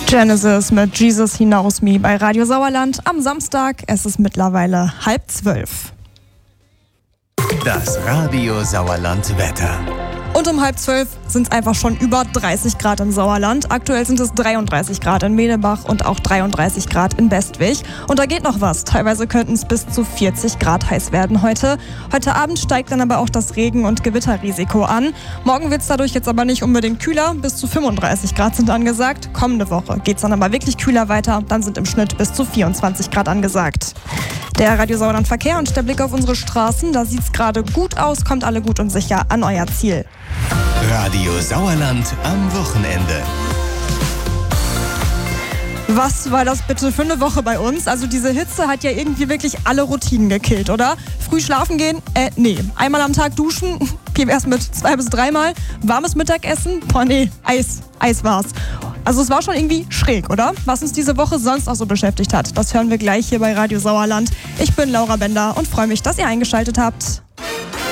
Genesis mit Jesus He Knows Me bei Radio Sauerland am Samstag. Es ist mittlerweile 11:30. Das Radio Sauerland Wetter. Und um 11:30 sind es einfach schon über 30 Grad im Sauerland. Aktuell sind es 33 Grad in Medebach und auch 33 Grad in Bestwig. Und da geht noch was. Teilweise könnten es bis zu 40 Grad heiß werden heute. Heute Abend steigt dann aber auch das Regen- und Gewitterrisiko an. Morgen wird es dadurch jetzt aber nicht unbedingt kühler. Bis zu 35 Grad sind angesagt. Kommende Woche geht es dann aber wirklich kühler weiter. Dann sind im Schnitt bis zu 24 Grad angesagt. Der Radio Sauerland Verkehr und der Blick auf unsere Straßen, da sieht es gerade gut aus, kommt alle gut und sicher an euer Ziel. Radio Sauerland am Wochenende. Was war das bitte für eine Woche bei uns? Also diese Hitze hat ja irgendwie wirklich alle Routinen gekillt, oder? Früh schlafen gehen? Nee. Einmal am Tag duschen? Wie wär's mit 2 bis 3 Mal? Warmes Mittagessen? Boah, nee. Eis war's. Also es war schon irgendwie schräg, oder? Was uns diese Woche sonst auch so beschäftigt hat, das hören wir gleich hier bei Radio Sauerland. Ich bin Laura Bender und freue mich, dass ihr eingeschaltet habt.